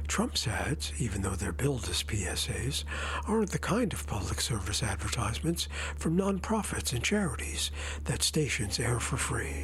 Trump's ads, even though they're billed as PSAs, aren't the kind of public service advertisements from nonprofits and charities that stations air for free.